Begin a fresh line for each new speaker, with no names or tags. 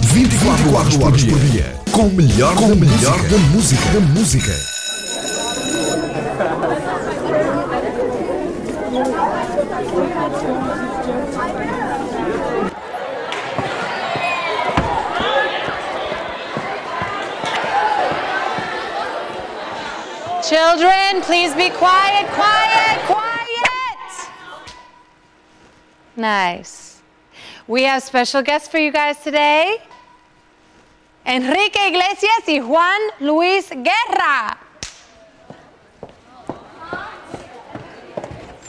24 horas por dia. Com o melhor da música.
Children, please be quiet. Nice. We have special guests for you guys today. Enrique Iglesias y Juan Luis Guerra.